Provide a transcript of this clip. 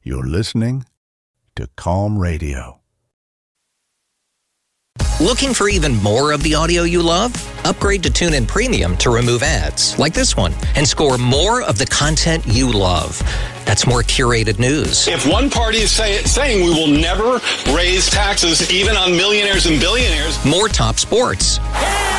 You're listening to Calm Radio. Looking for even more of the audio you love? Upgrade to TuneIn Premium to remove ads, like this one, and score more of the content you love. That's more curated news. If one party is saying we will never raise taxes even on millionaires and billionaires. More top sports.